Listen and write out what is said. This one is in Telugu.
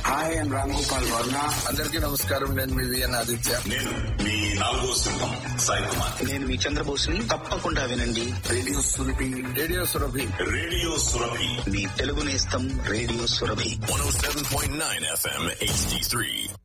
Hi I'm Ram Gopal Varma. అందరికీ నమస్కారం. నేను మీ విఎన్ ఆదిత్య. నేను మీ 4వ సింహం సాయి కుమార్. నేను మీ చంద్రబోస్ని. తప్పకుండా వినండి radio Surabhi. Radio Surabhi. Radio Surabhi. మీ తెలుగు నేస్తం రేడియో సురభి. 107.9 FM HD3.